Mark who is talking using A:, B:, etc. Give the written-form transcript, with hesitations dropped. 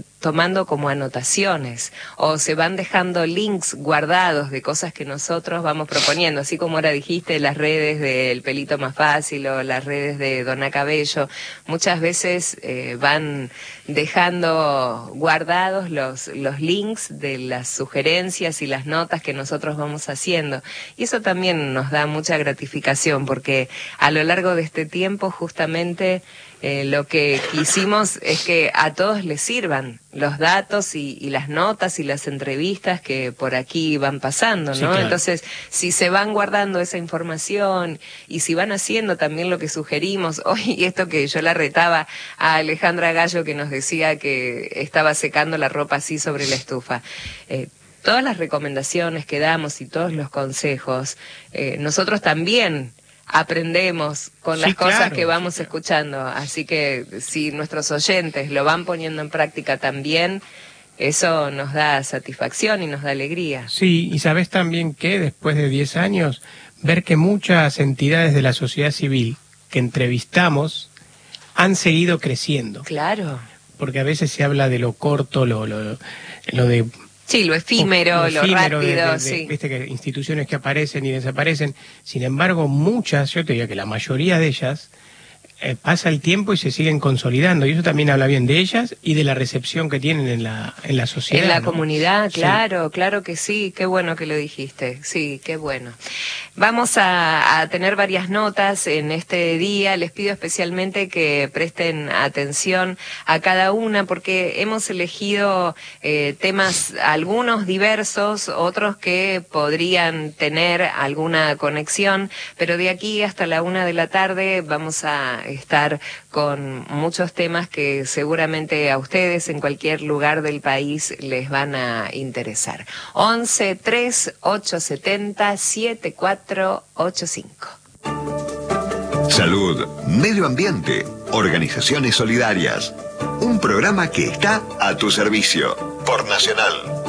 A: van tomando como anotaciones o se van dejando links guardados de cosas que nosotros vamos proponiendo, así como ahora dijiste las redes del Pelito Más Fácil o las redes de Dona Cabello, muchas veces van dejando guardados los links de las sugerencias y las notas que nosotros vamos haciendo, y eso también nos da mucha gratificación porque a lo largo de este tiempo justamente lo que quisimos es que a todos les sirvan los datos y las notas y las entrevistas que por aquí van pasando, ¿no? Sí, claro. Entonces, si se van guardando esa información y si van haciendo también lo que sugerimos, hoy esto que yo la retaba a Alejandra Gallo que nos decía que estaba secando la ropa así sobre la estufa, todas las recomendaciones que damos y todos los consejos, nosotros también aprendemos con las cosas que vamos escuchando, así que si nuestros oyentes lo van poniendo en práctica también, eso nos da satisfacción y nos da alegría.
B: Sí, y sabes también que después de 10 años, ver que muchas entidades de la sociedad civil que entrevistamos han seguido creciendo.
A: Claro.
B: Porque a veces se habla de lo corto, lo de...
A: Sí, lo efímero, lo rápido, sí.
B: Viste que instituciones que aparecen y desaparecen. Sin embargo, muchas, yo te diría que la mayoría de ellas, pasa el tiempo y se siguen consolidando. Y eso también habla bien de ellas y de la recepción que tienen en la sociedad.
A: En la
B: ¿no?
A: comunidad, claro,
B: sí.
A: Claro que sí. Qué bueno que lo dijiste. Sí, qué bueno. Vamos a tener varias notas en este día. Les pido especialmente que presten atención a cada una porque hemos elegido temas, algunos diversos, otros que podrían tener alguna conexión, pero de aquí hasta la 1 de la tarde vamos a estar con muchos temas que seguramente a ustedes en cualquier lugar del país les van a interesar. 11 3 870 7485.
C: Salud, medio ambiente, organizaciones solidarias. Un programa que está a tu servicio por Nacional.